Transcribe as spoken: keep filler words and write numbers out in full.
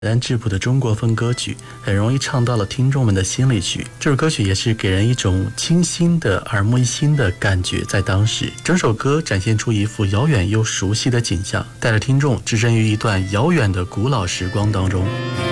但质朴的中国风歌曲很容易唱到了听众们的心里去。这首歌曲也是给人一种清新的耳目一新的感觉，在当时整首歌展现出一幅遥远又熟悉的景象，带着听众置身于一段遥远的古老时光当中。